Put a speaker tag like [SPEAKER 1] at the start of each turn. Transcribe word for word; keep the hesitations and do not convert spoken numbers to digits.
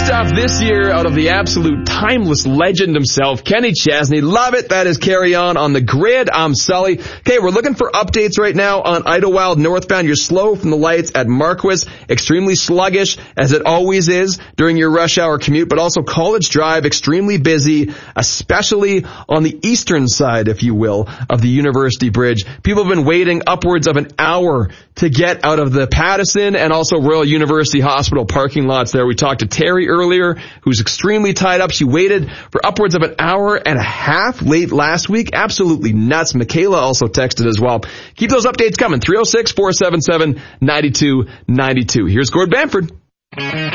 [SPEAKER 1] stuff this year out of the absolute timeless legend himself, Kenny Chesney. Love it. That is Carry On on the Grid. I'm Sully. Okay, we're looking for updates right now on Idlewild northbound. You're slow from the lights at Marquis. Extremely sluggish, as it always is during your rush hour commute, but also College Drive, extremely busy, especially on the eastern side, if you will, of the University Bridge. People have been waiting upwards of an hour to get out of the Pattison and also Royal University Hospital parking lots there. We talked to Terry earlier, who's extremely tied up. She waited for upwards of an hour and a half late last week. Absolutely nuts. Michaela also texted as well. Keep those updates coming. three oh six, four seven seven, nine two nine two. Here's Gord Bamford.